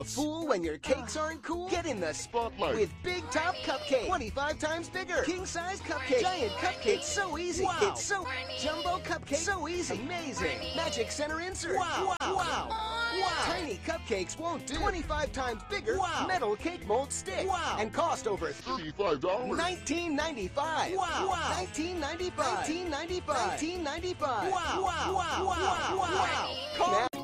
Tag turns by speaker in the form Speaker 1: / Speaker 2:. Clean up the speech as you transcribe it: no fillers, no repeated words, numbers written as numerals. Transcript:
Speaker 1: Fool when your cakes aren't cool? Get in the
Speaker 2: Spotlight.
Speaker 1: with Big Top Cupcake. 25 times bigger. King size cupcake. Giant cupcake. It's so easy.
Speaker 3: Wow.
Speaker 1: It's so jumbo cupcake. So easy. Amazing. Magic center insert.
Speaker 3: Wow.
Speaker 1: Wow.
Speaker 3: Wow.
Speaker 1: Tiny cupcakes won't do. 25 times bigger.
Speaker 3: Wow.
Speaker 1: Metal cake mold stick.
Speaker 3: Wow.
Speaker 1: And cost over
Speaker 2: $35.
Speaker 1: $19.95.
Speaker 3: Wow.
Speaker 1: $19.95. $19.95. $19.95.
Speaker 3: Wow. Wow. Wow. Wow.
Speaker 1: Call